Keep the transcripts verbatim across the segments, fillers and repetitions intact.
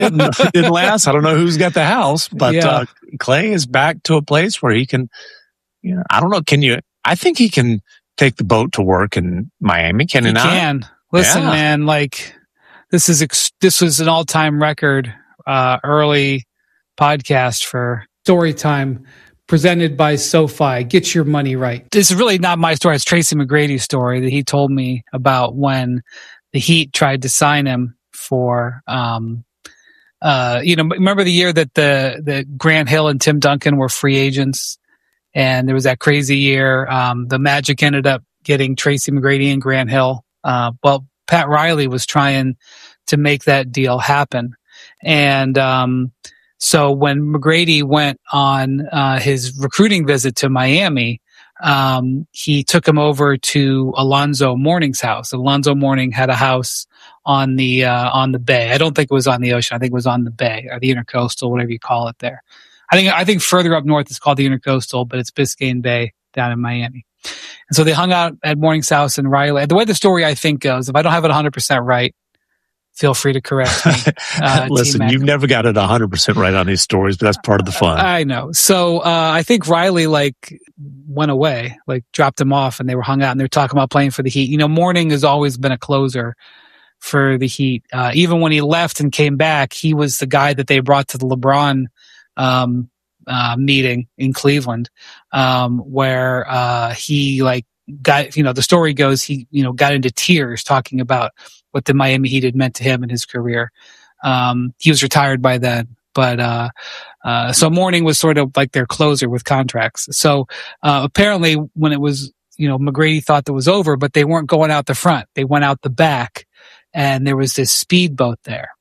it didn't last. I don't know who's got the house, but yeah. uh, Clay is back to a place where he can, you know, I don't know. Can you, I think he can take the boat to work in Miami. Can he, he not? can. Listen, yeah. man, like this is, ex- this was an all time record, uh, early podcast for Story Time presented by SoFi. Get your money right. This is really not my story. It's Tracy McGrady's story that he told me about when the Heat tried to sign him for, um, uh, you know, remember the year that the, the Grant Hill and Tim Duncan were free agents, and there was that crazy year. Um, the Magic ended up getting Tracy McGrady and Grant Hill. Uh, well, Pat Riley was trying to make that deal happen. And, um, so when McGrady went on, uh, his recruiting visit to Miami, um, he took him over to Alonzo Mourning's house. Alonzo Mourning had a house on the, uh, on the bay. I don't think it was on the ocean. I think it was on the bay or the intercoastal, whatever you call it there. I think, I think further up north it's called the intercoastal, but it's Biscayne Bay down in Miami. And so they hung out at Mourning's house, and Riley, the way the story I think goes, if I don't have it one hundred percent right, feel free to correct me. Uh, Listen, you've never got it one hundred percent right on these stories, but that's part of the fun. I know. So uh, I think Riley like went away, like dropped him off, and they were hung out, and they were talking about playing for the Heat. You know, Mourning has always been a closer for the Heat. Uh, even when he left and came back, he was the guy that they brought to the LeBron um, uh, meeting in Cleveland, um, where uh, he like got, you know, the story goes, he, you know, got into tears talking about what the Miami Heat had meant to him in his career. Um, he was retired by then, but, uh, uh, so Mourning was sort of like their closer with contracts. So, uh, apparently when it was, you know, McGrady thought that was over, but they weren't going out the front. They went out the back, and there was this speedboat there,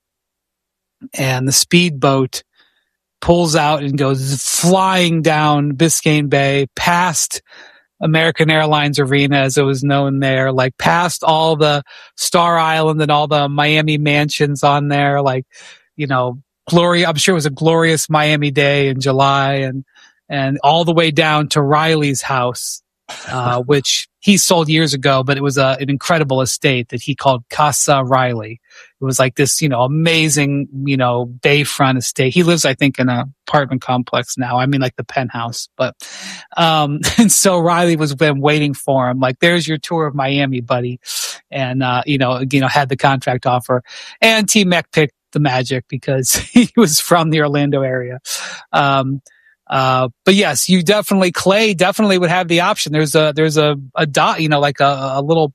and the speedboat pulls out and goes flying down Biscayne Bay past American Airlines Arena, as it was known there, like past all the Star Island and all the Miami mansions on there, like, you know, glory. I'm sure it was a glorious Miami day in July, and, and all the way down to Riley's house, uh, which he sold years ago, but it was a, an incredible estate that he called Casa Riley. It was like this, you know, amazing, you know, bayfront estate. He lives, I think, in an apartment complex now. I mean, like the penthouse. But, um, and so Riley was been waiting for him. Like, there's your tour of Miami, buddy. And, uh, you know, you know, had the contract offer. And T-Mac picked the Magic because he was from the Orlando area. Um, uh, but yes, you definitely, Clay definitely would have the option. There's a, there's a, a dot, you know, like a, a little,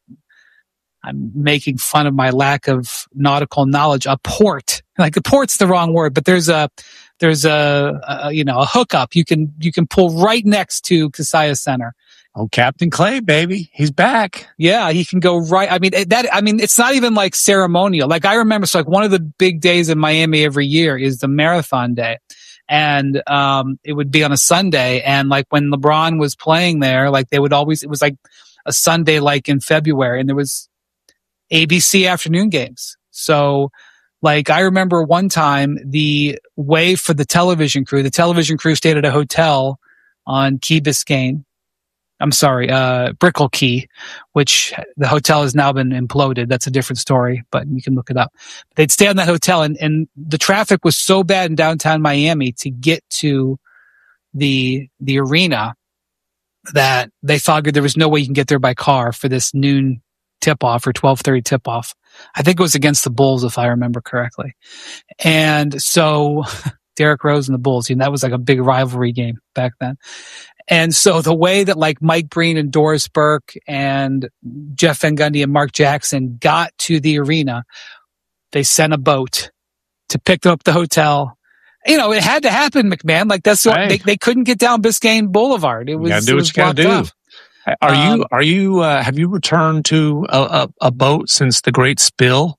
I'm making fun of my lack of nautical knowledge. A port, like a port's the wrong word, but there's a, there's a, a you know, a hookup. You can, you can pull right next to Kaseya Center. Oh, Captain Clay, baby. He's back. Yeah. He can go right. I mean, that, I mean, it's not even like ceremonial. Like I remember, so like one of the big days in Miami every year is the Marathon Day. And, um, it would be on a Sunday. And like when LeBron was playing there, like they would always, it was like a Sunday, like in February, and there was A B C afternoon games. So like I remember one time the way for the television crew, the television crew stayed at a hotel on Key Biscayne. I'm sorry, uh, Brickell Key, which the hotel has now been imploded. That's a different story, but you can look it up. They'd stay in that hotel, and, and the traffic was so bad in downtown Miami to get to the, the arena that they figured there was no way you can get there by car for this noon tip-off or twelve thirty tip-off. I think it was against the Bulls, if I remember correctly. And so Derrick Rose and the Bulls, you know, that was like a big rivalry game back then. And so the way that like Mike Breen and Doris Burke and Jeff Van Gundy and Mark Jackson got to the arena, they sent a boat to pick them up at the hotel. You know, it had to happen, McMahon. Like that's what, hey. they, they couldn't get down Biscayne Boulevard. It was, you gotta do what you gotta do. Up. Are um, you, are you, uh, have you returned to a, a, a boat since the great spill?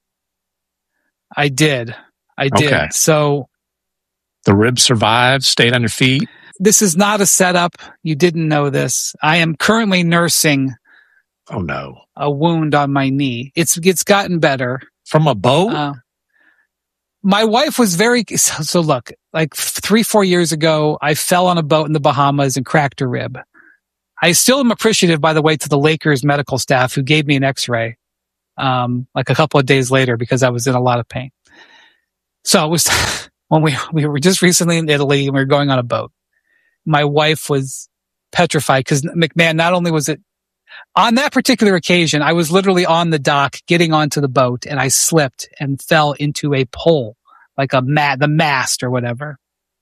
I did. I did. Okay. So the ribs survived, stayed on your feet. This is not a setup. You didn't know this. I am currently nursing. Oh no. A wound on my knee. It's, it's gotten better. From a boat? Uh, my wife was very, so, so look, like three, four years ago, I fell on a boat in the Bahamas and cracked a rib. I still am appreciative, by the way, to the Lakers medical staff who gave me an x-ray, um, like a couple of days later because I was in a lot of pain. So it was when we we were just recently in Italy and we were going on a boat. My wife was petrified because McMahon, not only was it on that particular occasion, I was literally on the dock getting onto the boat and I slipped and fell into a pole, like a mat, the mast or whatever.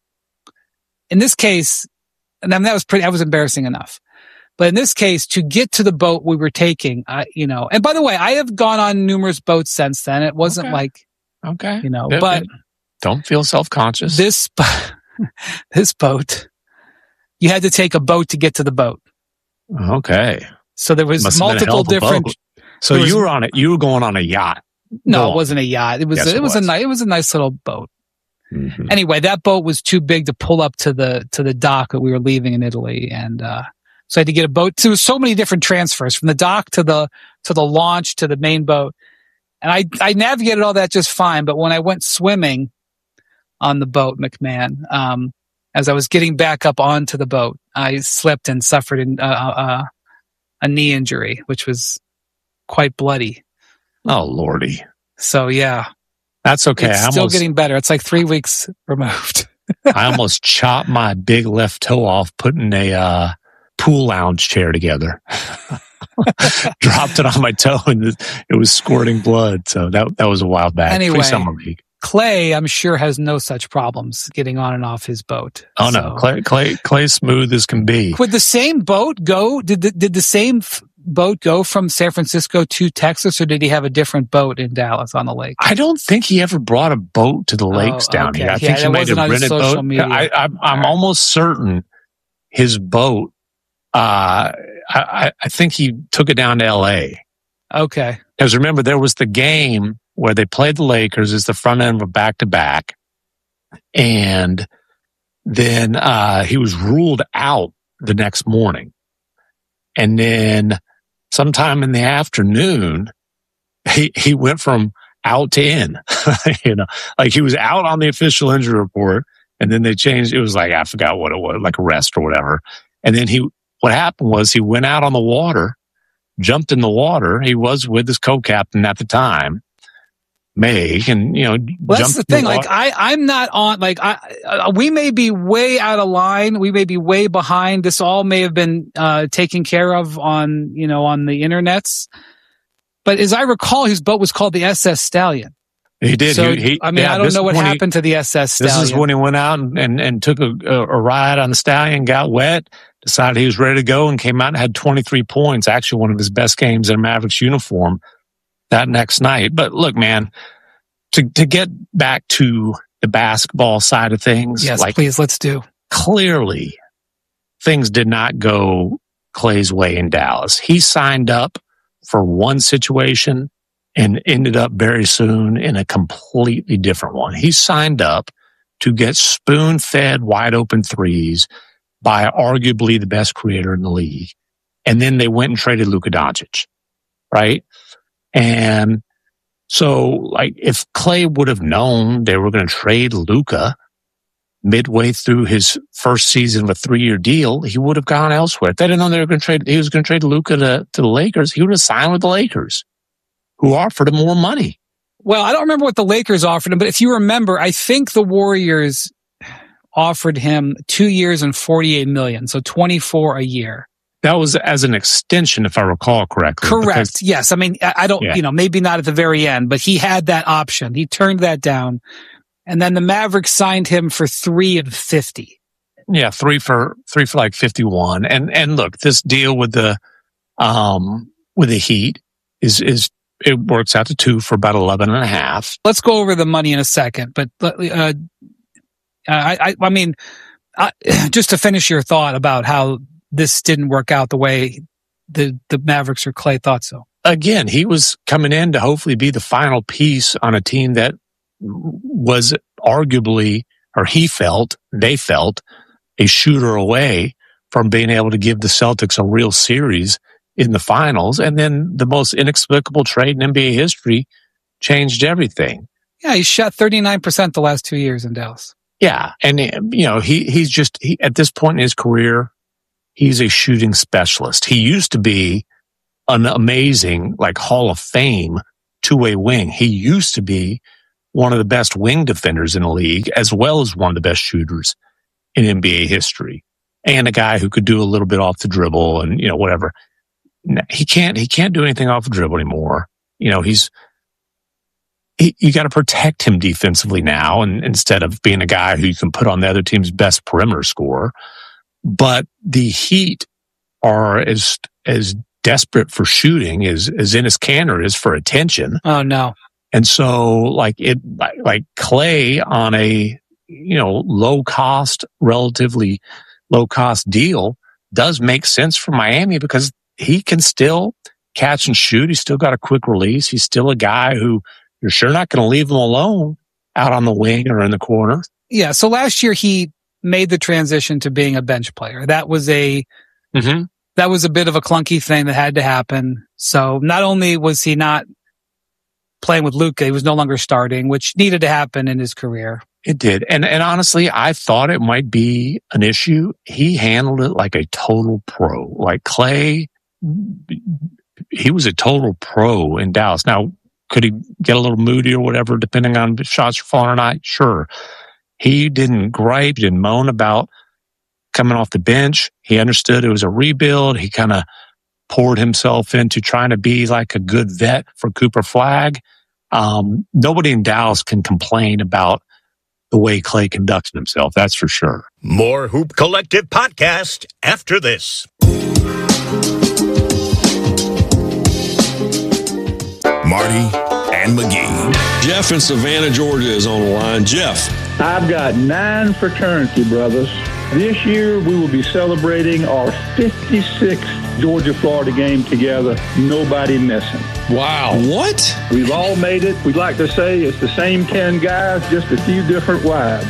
In this case, and then that was pretty, that was embarrassing enough. But in this case, to get to the boat we were taking, I, you know, and by the way, I have gone on numerous boats since then. It wasn't okay. like, okay, you know, it, but it, don't feel self-conscious. This, this boat, you had to take a boat to get to the boat. Okay. So there was multiple different. Boat. So was, you were on it. You were going on a yacht. No, it wasn't a yacht. It was. Yes, a, it, it was, was a nice. It was a nice little boat. Mm-hmm. Anyway, that boat was too big to pull up to the to the dock that we were leaving in Italy, and uh, so I had to get a boat. There was so many different transfers from the dock to the to the launch to the main boat, and I I navigated all that just fine. But when I went swimming on the boat, McMahon, um, as I was getting back up onto the boat, I slipped and suffered an, uh, uh, a knee injury, which was quite bloody. Oh Lordy! So yeah. That's okay. It's I still almost, getting better. It's like three weeks removed. I almost chopped my big left toe off putting a uh, pool lounge chair together. Dropped it on my toe and it was squirting blood. So that that was a while back. Anyway, Pre-summer league. Clay, I'm sure, has no such problems getting on and off his boat. Oh so. no, Clay, Clay, Clay, smooth as can be. Would the same boat go? Did the, did the same f- boat go from San Francisco to Texas, or did he have a different boat in Dallas on the lake? I don't think he ever brought a boat to the lakes oh, down okay. here. I yeah, think he made a rented boat. Media. I, I, I'm right. almost certain his boat. Uh, I, I think he took it down to L A. Okay. Because remember, there was the game where they played the Lakers as the front end of a back-to-back. And then uh, he was ruled out the next morning. And then sometime in the afternoon, he, he went from out to in. you know, like he was out on the official injury report. And then they changed. It was like, I forgot what it was, like a rest or whatever. And then he, what happened was he went out on the water, jumped in the water. He was with his co-captain at the time, Meg, and you know, well, that's the thing. Like I, I'm not on. Like I, uh, we may be way out of line. We may be way behind. This all may have been uh, taken care of on, you know, on the internets. But as I recall, his boat was called the S S Stallion. He did. So, he, he, I mean, yeah, I don't know what happened he, to the S S Stallion. This is when he went out and, and, and took a, a ride on the Stallion, got wet, decided he was ready to go, and came out and had twenty-three points. Actually, one of his best games in a Mavericks uniform that next night. But look, man, to to get back to the basketball side of things, yes, like, please, let's do. Clearly, things did not go Clay's way in Dallas. He signed up for one situation and ended up very soon in a completely different one. He signed up to get spoon-fed wide open threes by arguably the best creator in the league. And then they went and traded Luka Doncic, right? And so, like, if Clay would have known they were going to trade Luka midway through his first season of a three-year deal, he would have gone elsewhere. If they didn't know they were going to trade, he was going to trade Luka to, to the Lakers, he would have signed with the Lakers, who offered him more money. Well, I don't remember what the Lakers offered him, but if you remember, I think the Warriors offered him two years and forty-eight million dollars, so twenty-four a year. That was as an extension, if I recall correctly. Correct. Because, yes. I mean, I don't, yeah. you know, maybe not at the very end, but he had that option. He turned that down. And then the Mavericks signed him for three and fifty. Yeah, three for three for like fifty-one. And and look, this deal with the um with the Heat is is it works out to two for about eleven and a half. Let's go over the money in a second, but uh, I, I I mean, I, just to finish your thought about how this didn't work out the way the the Mavericks or Clay thought so. Again, he was coming in to hopefully be the final piece on a team that was arguably, or he felt, they felt, a shooter away from being able to give the Celtics a real series in the finals. And then the most inexplicable trade in N B A history changed everything. Yeah, he shot thirty-nine percent the last two years in Dallas. Yeah. And, you know, he he's just, he, at this point in his career, he's a shooting specialist. He used to be an amazing, like, Hall of Fame two-way wing. He used to be one of the best wing defenders in the league, as well as one of the best shooters in N B A history, and a guy who could do a little bit off the dribble and, you know, whatever. He can't, he can't do anything off the dribble anymore. You know, he's, he, you got to protect him defensively now, and instead of being a guy who you can put on the other team's best perimeter scorer. But the Heat are as, as desperate for shooting as, as Enes Kanter is for attention. Oh, no. And so, like, it, like, like Clay on a, you know, low cost, relatively low cost deal does make sense for Miami because he can still catch and shoot. He's still got a quick release. He's still a guy who you're sure not going to leave him alone out on the wing or in the corner. Yeah. So last year he made the transition to being a bench player. That was a, mm-hmm. that was a bit of a clunky thing that had to happen. So not only was he not playing with Luka, he was no longer starting, which needed to happen in his career. It did. And and honestly, I thought it might be an issue. He handled it like a total pro. Like Clay, he was a total pro in Dallas. Now, could he get a little moody or whatever, depending on if shots are falling or not? Sure. He didn't gripe, didn't moan about coming off the bench. He understood it was a rebuild. He kind of poured himself into trying to be like a good vet for Cooper Flagg. Um, nobody in Dallas can complain about the way Clay conducted himself. That's for sure. More Hoop Collective podcast after this. Marty and McGee. Jeff in Savannah, Georgia is on the line. Jeff. I've got nine fraternity brothers. This year we will be celebrating our fifty-sixth Georgia-Florida game together. Nobody missing. Wow. What? We've all made it. We'd like to say it's the same ten guys, just a few different wives.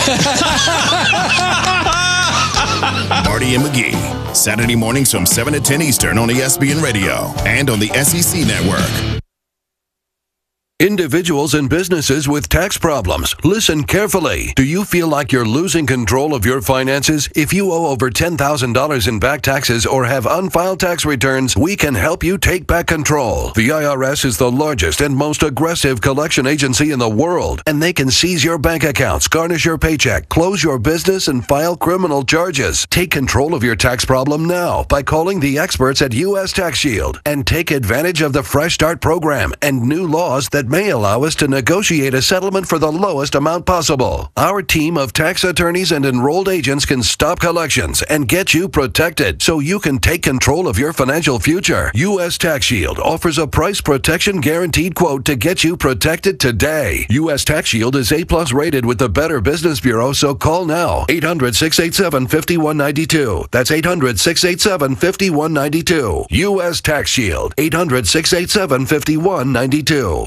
Marty and McGee. Saturday mornings from seven to ten Eastern on E S P N Radio and on the S E C Network. Individuals and businesses with tax problems, listen carefully. Do you feel like you're losing control of your finances? If you owe over ten thousand dollars in back taxes or have unfiled tax returns, we can help you take back control. The I R S is the largest and most aggressive collection agency in the world, and they can seize your bank accounts, garnish your paycheck, close your business, and file criminal charges. Take control of your tax problem now by calling the experts at U S Tax Shield and take advantage of the Fresh Start program and new laws that may allow us to negotiate a settlement for the lowest amount possible. Our team of tax attorneys and enrolled agents can stop collections and get you protected so you can take control of your financial future. U S Tax Shield offers a price protection guaranteed quote to get you protected today. U S Tax Shield is A plus rated with the Better Business Bureau, so call now. eight hundred, six eight seven, five one nine two. That's eight hundred, six eight seven, five one nine two. U S Tax Shield. eight hundred, six eight seven, five one nine two.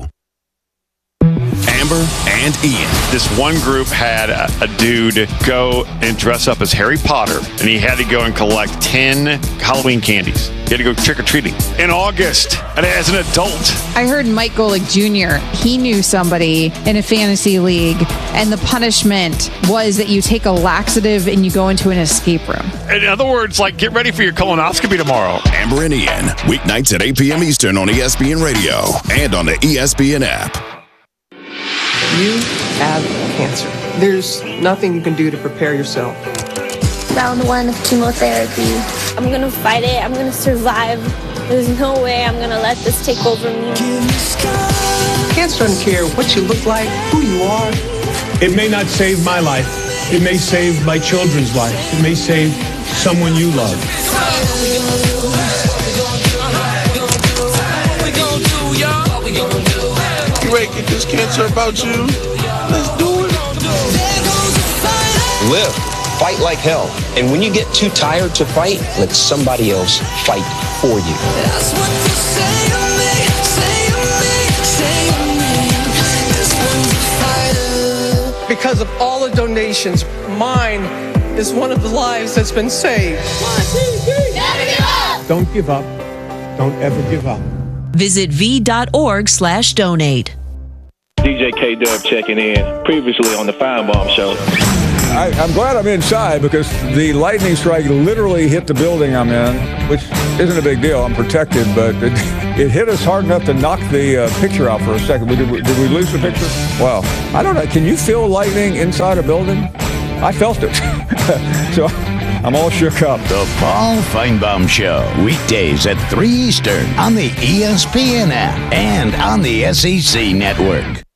Amber and Ian. This one group had a, a dude go and dress up as Harry Potter, and he had to go and collect ten Halloween candies. He had to go trick-or-treating in August, and as an adult. I heard Mike Golick Junior, he knew somebody in a fantasy league, and the punishment was that you take a laxative and you go into an escape room. In other words, like, get ready for your colonoscopy tomorrow. Amber and Ian, weeknights at eight p.m. Eastern on E S P N Radio and on the E S P N app. You have cancer. There's nothing you can do to prepare yourself. Round one of chemotherapy. I'm going to fight it. I'm going to survive. There's no way I'm going to let this take over me. Cancer doesn't care what you look like, who you are. It may not save my life. It may save my children's life. It may save someone you love. You ready to get this cancer about you? Let's do it. Live. Fight like hell. And when you get too tired to fight, let somebody else fight for you. That's what you say to me, say to me, say to me. This one's a fighter. Because of all the donations, mine is one of the lives that's been saved. One, two, three. Never give up. Don't give up. Don't ever give up. Visit v.org slash donate. D J K-Dub checking in, previously on the Feinbaum Show. I, I'm glad I'm inside because the lightning strike literally hit the building I'm in, which isn't a big deal. I'm protected, but it, it hit us hard enough to knock the uh, picture out for a second. Did we, did we lose the picture? Wow. I don't know. Can you feel lightning inside a building? I felt it. So I'm all shook up. The Paul Feinbaum Show, weekdays at three Eastern on the E S P N app and on the S E C Network.